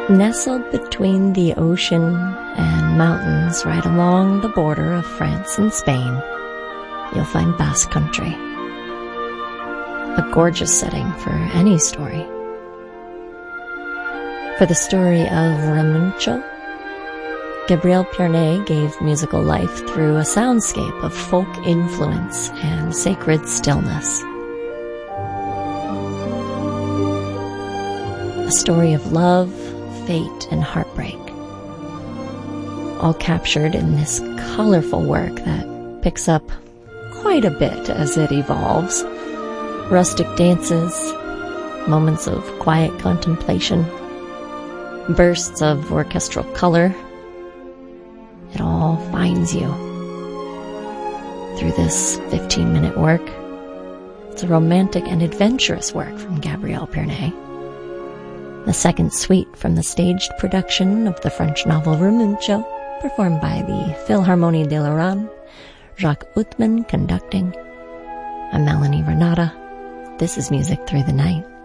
Nestled between the ocean and mountains right along the border of France and Spain, you'll find Basque Country. A gorgeous setting for any story. For the story of Remuncho, Gabriel Pierné gave musical life through a soundscape of folk influence and sacred stillness. A story of love, fate, and heartbreak, all captured in this colorful work that picks up quite a bit as it evolves. Rustic dances, moments of quiet contemplation, bursts of orchestral color. It all finds you through this 15-minute work. It's a romantic and adventurous work from Gabriel Pierné. The second suite from the staged production of the French novel Remuncho, performed by the Philharmonie de Lorraine, Jacques Uthman conducting. I'm Melanie Renata. This is Music Through the Night.